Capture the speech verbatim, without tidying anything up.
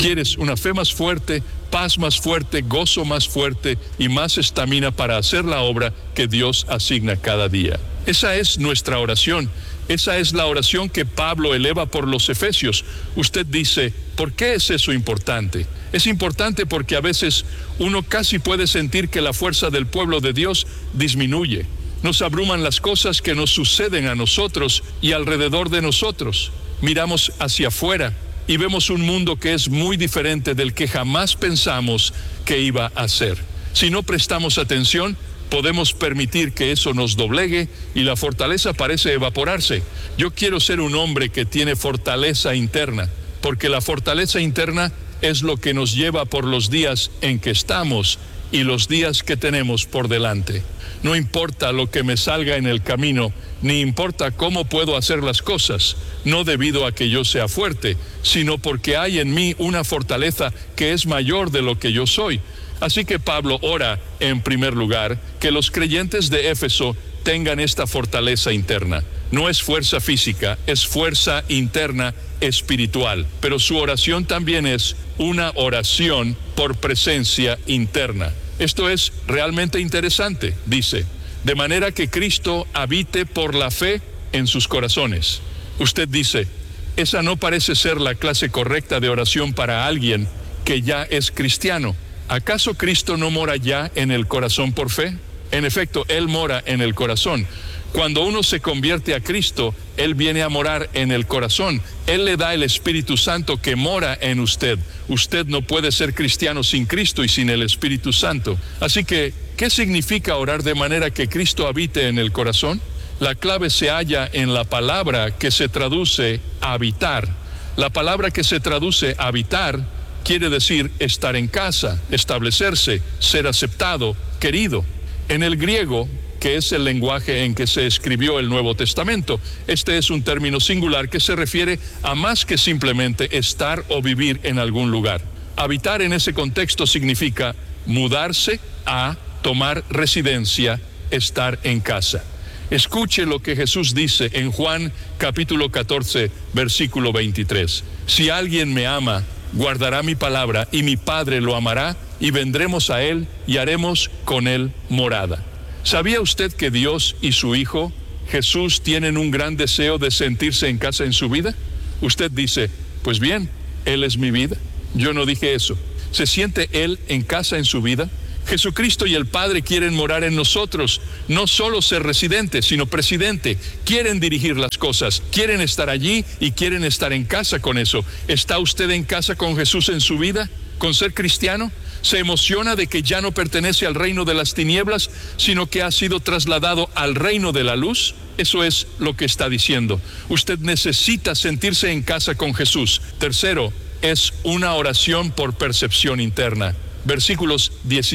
¿Quieres una fe más fuerte, paz más fuerte, gozo más fuerte y más estamina para hacer la obra que Dios asigna cada día? Esa es nuestra oración. Esa es la oración que Pablo eleva por los efesios. Usted dice, ¿por qué es eso importante? Es importante porque a veces uno casi puede sentir que la fuerza del pueblo de Dios disminuye. Nos abruman las cosas que nos suceden a nosotros y alrededor de nosotros. Miramos hacia afuera y vemos un mundo que es muy diferente del que jamás pensamos que iba a ser. Si no prestamos atención, podemos permitir que eso nos doblegue y la fortaleza parece evaporarse. Yo quiero ser un hombre que tiene fortaleza interna, porque la fortaleza interna es lo que nos lleva por los días en que estamos y los días que tenemos por delante. No importa lo que me salga en el camino, ni importa cómo puedo hacer las cosas, no debido a que yo sea fuerte, sino porque hay en mí una fortaleza que es mayor de lo que yo soy. Así que Pablo ora, en primer lugar, que los creyentes de Éfeso tengan esta fortaleza interna. No es fuerza física, es fuerza interna espiritual. Pero su oración también es una oración por presencia interna. Esto es realmente interesante, dice, de manera que Cristo habite por la fe en sus corazones. Usted dice, esa no parece ser la clase correcta de oración para alguien que ya es cristiano. ¿Acaso Cristo no mora ya en el corazón por fe? En efecto, Él mora en el corazón. Cuando uno se convierte a Cristo, Él viene a morar en el corazón. Él le da el Espíritu Santo que mora en usted. Usted no puede ser cristiano sin Cristo y sin el Espíritu Santo. Así que, ¿qué significa orar de manera que Cristo habite en el corazón? La clave se halla en la palabra que se traduce habitar. La palabra que se traduce habitar quiere decir estar en casa, establecerse, ser aceptado, querido. En el griego, que es el lenguaje en que se escribió el Nuevo Testamento, este es un término singular que se refiere a más que simplemente estar o vivir en algún lugar. Habitar en ese contexto significa mudarse a tomar residencia, estar en casa. Escuche lo que Jesús dice en Juan capítulo catorce, versículo veintitrés. Si alguien me ama, guardará mi palabra, y mi Padre lo amará, y vendremos a él y haremos con él morada. ¿Sabía usted que Dios y su Hijo, Jesús, tienen un gran deseo de sentirse en casa en su vida? Usted dice, pues bien, Él es mi vida. Yo no dije eso. ¿Se siente Él en casa en su vida? Jesucristo y el Padre quieren morar en nosotros, no solo ser residente, sino presidente. Quieren dirigir las cosas, quieren estar allí y quieren estar en casa con eso. ¿Está usted en casa con Jesús en su vida? ¿Con ser cristiano? ¿Se emociona de que ya no pertenece al reino de las tinieblas, sino que ha sido trasladado al reino de la luz? Eso es lo que está diciendo. Usted necesita sentirse en casa con Jesús. Tercero, es una oración por percepción interna. Versículos diecisiete.